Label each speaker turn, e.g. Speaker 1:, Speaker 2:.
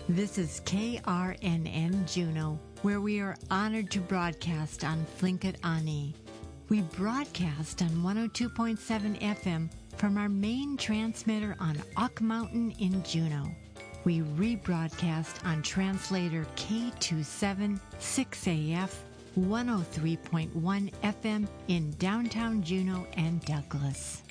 Speaker 1: This is KRNN Juneau, where we are honored to broadcast on Tlingit Ani. We broadcast on 102.7 FM from our main transmitter on Ock Mountain in Juneau. We rebroadcast on translator K276AF 103.1 FM in downtown Juneau and Douglas.